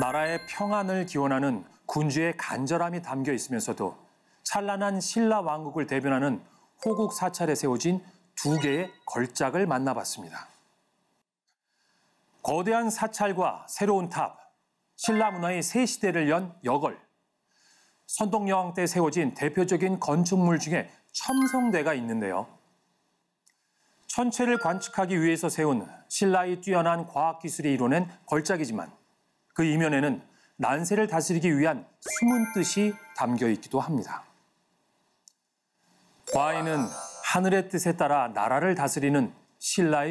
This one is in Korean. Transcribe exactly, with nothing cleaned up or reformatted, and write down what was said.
나라의 평안을 기원하는 군주의 간절함이 담겨 있으면서도 찬란한 신라 왕국을 대변하는 호국 사찰에 세워진 두 개의 걸작을 만나봤습니다. 거대한 사찰과 새로운 탑, 신라 문화의 새 시대를 연 여걸, 선동여왕 때 세워진 대표적인 건축물 중에 첨성대가 있는데요. 천체를 관측하기 위해서 세운 신라의 뛰어난 과학기술이 이뤄낸 걸작이지만 그 이면에는 난세를 다스리기 위한 숨은 뜻이 담겨 있기도 합니다. 과인은 하늘의 뜻에 따라 나라를 다스리는 신라의